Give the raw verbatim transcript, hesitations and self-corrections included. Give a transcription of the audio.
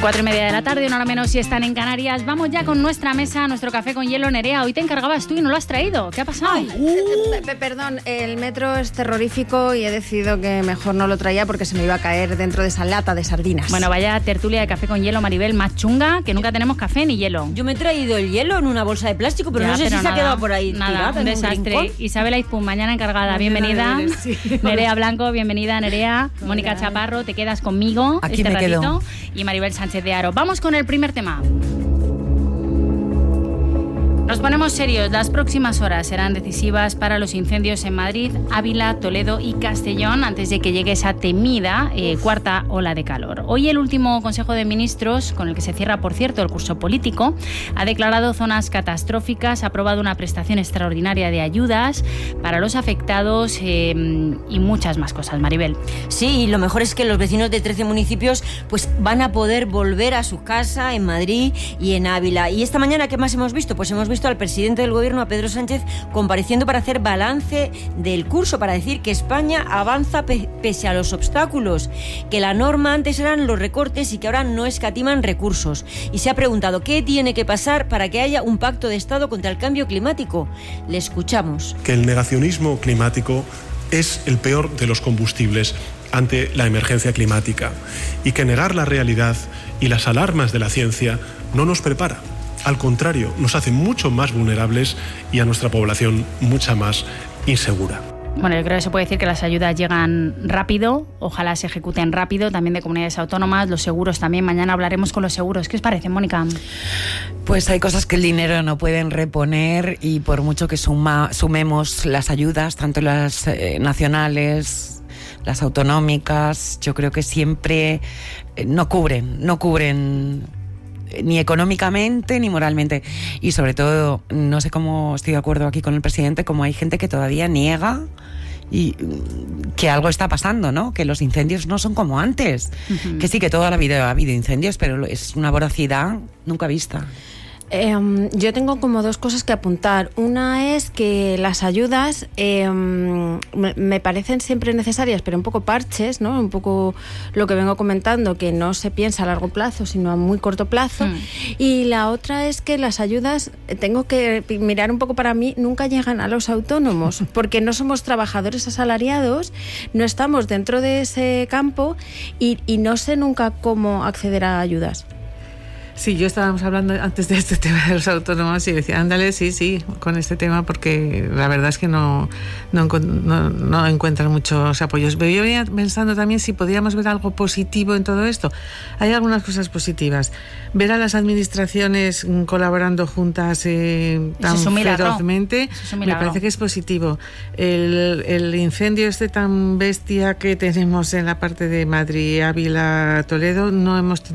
Cuatro y media de la tarde, una hora menos si están en Canarias. Vamos ya con nuestra mesa, nuestro café con hielo. Nerea, hoy te encargabas tú y no lo has traído. ¿Qué ha pasado? Ay, uh. Perdón, el metro es terrorífico y he decidido que mejor no lo traía porque se me iba a caer dentro de esa lata de sardinas. Bueno, vaya tertulia de café con hielo, Maribel, más chunga, que nunca tenemos café ni hielo. Yo me he traído el hielo en una bolsa de plástico, pero ya, no sé pero si nada, se ha quedado por ahí nada, tirada, un en desastre. un Isabel Aizpún, mañana encargada, bienvenida. Deberes, sí. Nerea Blanco, bienvenida, Nerea. Hola. Mónica Chaparro, te quedas conmigo aquí este me ratito. Quedo. Y Maribel Sánchez de Aro. Vamos con el primer tema. Nos ponemos serios. Las próximas horas serán decisivas para los incendios en Madrid, Ávila, Toledo y Castellón antes de que llegue esa temida eh, cuarta ola de calor. Hoy el último Consejo de Ministros, con el que se cierra, por cierto, el curso político, ha declarado zonas catastróficas, ha aprobado una prestación extraordinaria de ayudas para los afectados eh, y muchas más cosas, Maribel. Sí, y lo mejor es que los vecinos de trece municipios pues van a poder volver a su casa en Madrid y en Ávila. Y esta mañana, ¿qué más hemos visto? Pues hemos visto al presidente del gobierno, a Pedro Sánchez, compareciendo para hacer balance del curso, para decir que España avanza pe- pese a los obstáculos, que la norma antes eran los recortes y que ahora no escatiman recursos. Y se ha preguntado qué tiene que pasar para que haya un pacto de Estado contra el cambio climático. Le escuchamos. Que el negacionismo climático es el peor de los combustibles ante la emergencia climática y que negar la realidad y las alarmas de la ciencia no nos prepara. Al contrario, nos hace mucho más vulnerables y a nuestra población mucha más insegura. Bueno, yo creo que se puede decir que las ayudas llegan rápido, ojalá se ejecuten rápido, también de comunidades autónomas, los seguros también. Mañana hablaremos con los seguros. ¿Qué os parece, Mónica? Pues hay cosas que el dinero no pueden reponer y por mucho que suma, sumemos las ayudas, tanto las eh, nacionales, las autonómicas, yo creo que siempre eh, no cubren, no cubren ni económicamente ni moralmente. Y sobre todo, no sé cómo estoy de acuerdo aquí con el presidente, como hay gente que todavía niega y que algo está pasando, ¿no? Que los incendios no son como antes. Uh-huh. Que sí, que toda la vida ha habido incendios, pero es una voracidad nunca vista. Eh, yo tengo como dos cosas que apuntar. Una es que las ayudas eh, me, me parecen siempre necesarias, pero un poco parches, ¿no? Un poco lo que vengo comentando, que no se piensa a largo plazo, sino a muy corto plazo. Mm. Y la otra es que las ayudas, tengo que mirar un poco para mí, nunca llegan a los autónomos, porque no somos trabajadores asalariados, no estamos dentro de ese campo y, y no sé nunca cómo acceder a ayudas. Sí, yo estábamos hablando antes de este tema de los autónomos y decía, ándale, sí, sí, con este tema, porque la verdad es que no, no, no, no encuentran muchos apoyos. Pero yo venía pensando también si podríamos ver algo positivo en todo esto. Hay algunas cosas positivas. Ver a las administraciones colaborando juntas eh, tan ferozmente, me parece que es positivo. El, el incendio este tan bestia que tenemos en la parte de Madrid, Ávila, Toledo, no hemos